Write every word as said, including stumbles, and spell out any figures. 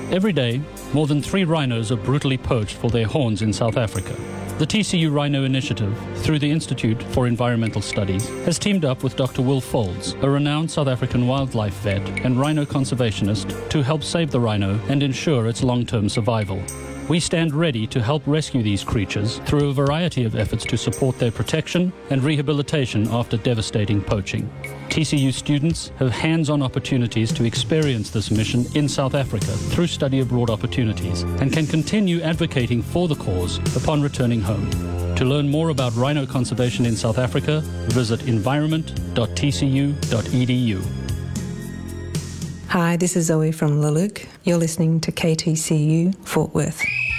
Every day, more than three rhinos are brutally poached for their horns in South Africa. The T C U Rhino Initiative, through the Institute for Environmental Studies, has teamed up with Doctor Will Folds, a renowned South African wildlife vet and rhino conservationist, to help save the rhino and ensure its long-term survival. We stand ready to help rescue these creatures through a variety of efforts to support their protection and rehabilitation after devastating poaching. T C U students have hands-on opportunities to experience this mission in South Africa through study abroad opportunities and can continue advocating for the cause upon returning home. To learn more about rhino conservation in South Africa, visit environment dot t c u dot e d u. Hi, this is Zoe from Luluk. You're listening to K T C U Fort Worth.